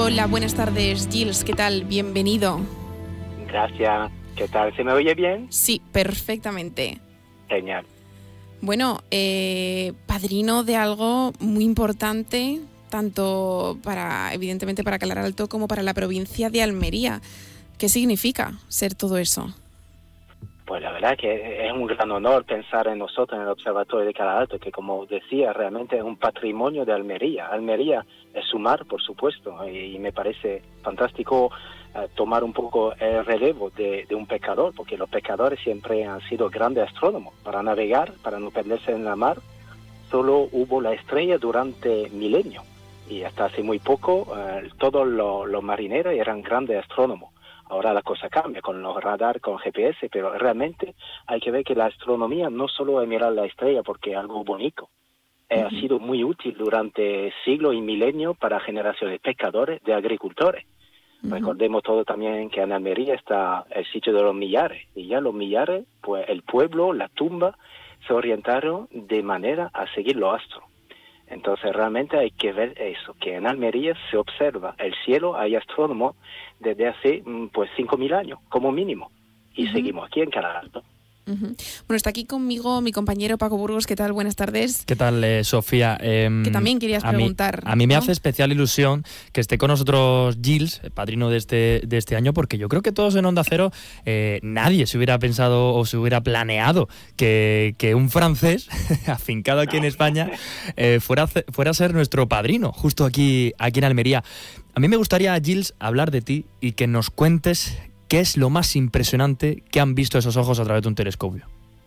Hola, buenas tardes, Gilles. ¿Qué tal? Bienvenido. Gracias. ¿Qué tal? ¿Se me oye bien? Sí, perfectamente. Genial. Bueno, padrino de algo muy importante, tanto evidentemente para Calar Alto como para la provincia de Almería. ¿Qué significa ser todo eso? Pues la verdad que es un gran honor pensar en nosotros en el Observatorio de Calar Alto, que como decía, realmente es un patrimonio de Almería. Almería es su mar, por supuesto, y me parece fantástico tomar un poco el relevo de un pescador, porque los pescadores siempre han sido grandes astrónomos. Para navegar, para no perderse en la mar, solo hubo la estrella durante milenios. Y hasta hace muy poco todos los marineros eran grandes astrónomos. Ahora la cosa cambia con los radar, con GPS, pero realmente hay que ver que la astronomía no solo es mirar la estrella porque es algo bonito. Ha sido muy útil durante siglos y milenios para generaciones de pescadores, de agricultores. Recordemos todo también que en Almería está el sitio de los millares. Y ya los millares, pues el pueblo, la tumba, se orientaron de manera a seguir los astros. Entonces realmente hay que ver eso, que en Almería se observa el cielo, hay astrónomos desde hace pues 5.000 años, como mínimo, y seguimos aquí en Calar Alto. Bueno, está aquí conmigo mi compañero Paco Burgos. ¿Qué tal? Buenas tardes. ¿Qué tal, Sofía? Que también querías preguntar. A mí me ¿no? hace especial ilusión que esté con nosotros Gilles, padrino de este año, porque yo creo que todos en Onda Cero nadie se hubiera pensado o se hubiera planeado que un francés afincado aquí en España fuera a ser nuestro padrino, justo aquí en Almería. A mí me gustaría, Gilles, hablar de ti y que nos cuentes ¿qué es lo más impresionante que han visto esos ojos a través de un telescopio?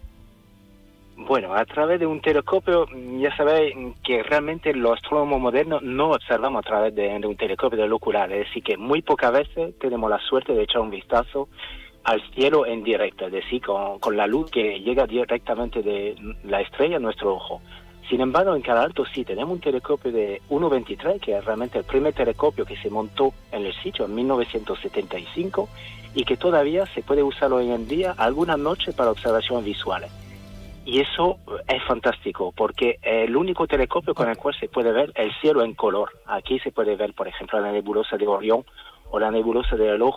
Bueno, a través de un telescopio, ya sabéis que realmente los astrónomos modernos no observamos a través de un telescopio del ocular, es decir, que muy pocas veces tenemos la suerte de echar un vistazo al cielo en directo, es decir, con la luz que llega directamente de la estrella a nuestro ojo. Sin embargo, en Calar Alto sí tenemos un telescopio de 1.23, que es realmente el primer telescopio que se montó en el sitio en 1975 y que todavía se puede usar hoy en día algunas noches para observaciones visuales. Y eso es fantástico porque es el único telescopio con el cual se puede ver el cielo en color. Aquí se puede ver, por ejemplo, la nebulosa de Orión o la nebulosa del Ojo